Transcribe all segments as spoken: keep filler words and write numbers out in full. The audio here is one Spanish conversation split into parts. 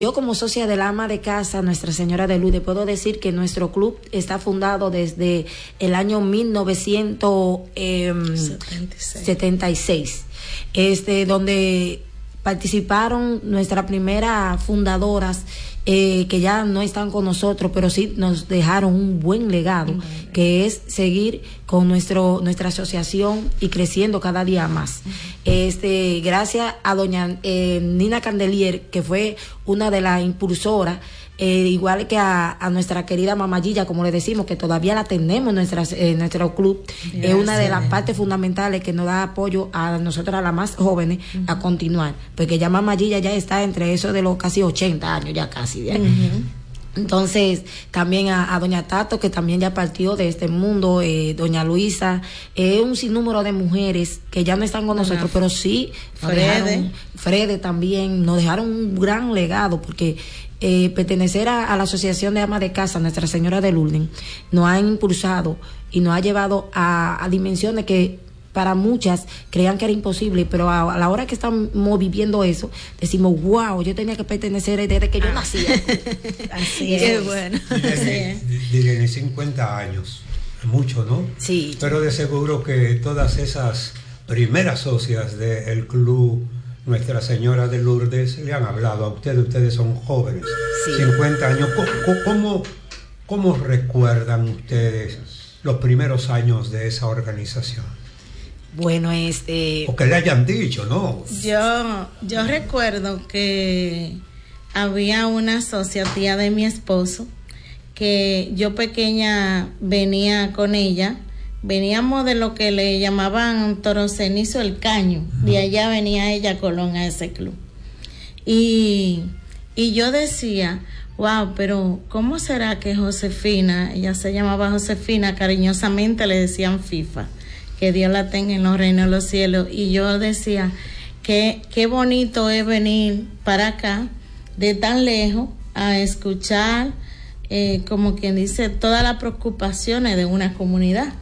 Yo como socia del ama de casa, Nuestra Señora de Lourdes, puedo decir que nuestro club está fundado desde el año mil novecientos setenta y seis, este, donde participaron nuestras primeras fundadoras, eh, que ya no están con nosotros, pero sí nos dejaron un buen legado, uh-huh. que es seguir con nuestro nuestra asociación y creciendo cada día más. Uh-huh. Este, gracias a doña eh, Nina Candelier, que fue una de las impulsoras, eh, igual que a, a nuestra querida Mamayilla, como le decimos, que todavía la tenemos en nuestra, eh, nuestro club. Es eh, una de las partes fundamentales que nos da apoyo a nosotras, a las más jóvenes, uh-huh. a continuar, porque ya Mamayilla ya está entre eso de los casi ochenta años, ya casi. ¿ya? Uh-huh. Entonces, también a, a doña Tato, que también ya partió de este mundo, eh, doña Luisa, eh, un sinnúmero de mujeres que ya no están con nosotros, uh-huh. pero sí, nos Frede. dejaron, Frede también, nos dejaron un gran legado, porque eh, pertenecer a, a la Asociación de Amas de Casa, Nuestra Señora de Lourdes, nos han impulsado y nos ha llevado a, a dimensiones que para muchas creían que era imposible, pero a, a la hora que estamos viviendo eso, decimos, wow, yo tenía que pertenecer desde que yo ah. nací. Así es. Qué bueno. Tiene cincuenta años, mucho, ¿no? Sí. Pero de seguro que todas esas primeras socias del club Nuestra Señora de Lourdes le han hablado a ustedes, ustedes son jóvenes, sí. cincuenta años. ¿Cómo, cómo, cómo recuerdan ustedes los primeros años de esa organización? Bueno, este... O que le hayan dicho, ¿no? Yo, yo recuerdo que había una socia, tía de mi esposo, que yo pequeña venía con ella, veníamos de lo que le llamaban Toro Cenizo el Caño, uh-huh. de allá venía ella a Colón a ese club. Y, y yo decía, wow, pero ¿cómo será que Josefina, ella se llamaba Josefina, cariñosamente le decían FIFA, que Dios la tenga en los reinos de los cielos? Y yo decía que qué bonito es venir para acá de tan lejos a escuchar, eh, como quien dice, todas las preocupaciones de una comunidad.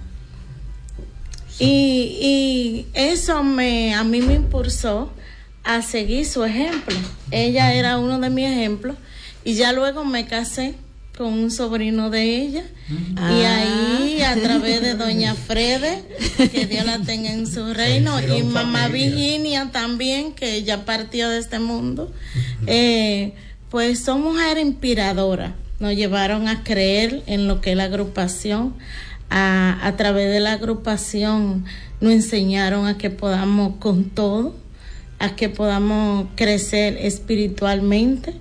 Sí. Y, y eso me a mí me impulsó a seguir su ejemplo. Ella era uno de mis ejemplos y ya luego me casé con un sobrino de ella, ah. y ahí a través de doña Frede, que Dios la tenga en su reino, y mamá familia. Virginia también, que ella partió de este mundo, uh-huh. eh, pues son mujeres inspiradoras, nos llevaron a creer en lo que es la agrupación, a, a través de la agrupación nos enseñaron a que podamos con todo, a que podamos crecer espiritualmente,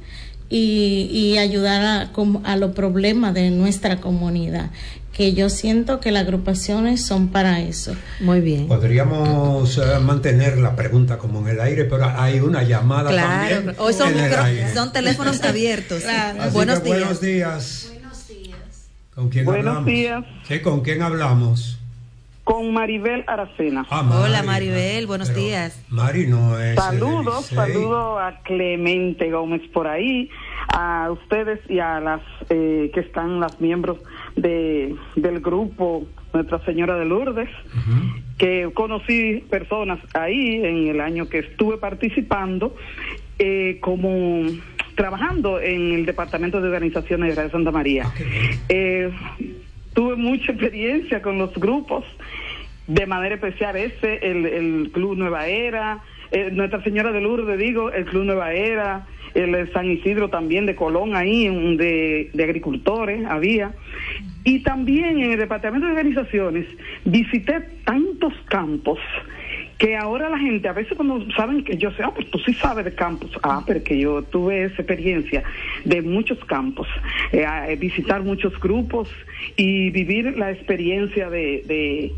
Y, y ayudar a, a los problemas de nuestra comunidad, que yo siento que las agrupaciones son para eso. Muy bien. Podríamos uh, mantener la pregunta como en el aire, pero hay una llamada claro, también. Hoy son, en el aire. son teléfonos abiertos. Claro. Así Buenos, que días. buenos días. Buenos días. ¿Con quién buenos hablamos? días. Sí, ¿con quién hablamos? Con Maribel Aracena. Ah, Mari, Hola Maribel, buenos días. Mari no es. Saludos, saludos a Clemente Gómez por ahí, a ustedes y a las eh, que están las miembros de del grupo Nuestra Señora de Lourdes, uh-huh. que conocí personas ahí en el año que estuve participando, eh, como trabajando en el Departamento de Organizaciones de Radio Santa María. Okay. Eh, tuve mucha experiencia con los grupos, de manera especial ese, el, el Club Nueva Era, eh, Nuestra Señora de Lourdes, digo, el Club Nueva Era, el San Isidro también de Colón, ahí, de, de agricultores había. Y también en el Departamento de Organizaciones visité tantos campos que ahora la gente, a veces cuando saben que yo sé, ah, pues tú sí sabes de campos, ah, pero que yo tuve esa experiencia de muchos campos, eh, eh, visitar muchos grupos y vivir la experiencia de, de,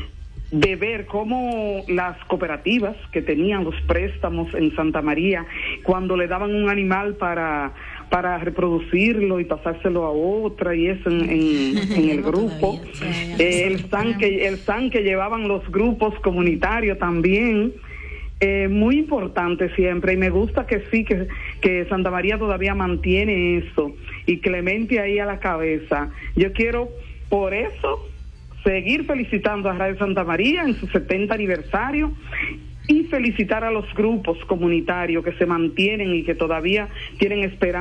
de ver cómo las cooperativas que tenían los préstamos en Santa María, cuando le daban un animal para para reproducirlo y pasárselo a otra y eso en, en, en el grupo, eh, el stand que el stand que llevaban los grupos comunitarios también, eh, muy importante siempre, y me gusta que sí que, que Santa María todavía mantiene eso y Clemente ahí a la cabeza. Yo quiero por eso seguir felicitando a Radio Santa María en su setenta aniversario y felicitar a los grupos comunitarios que se mantienen y que todavía tienen esperanza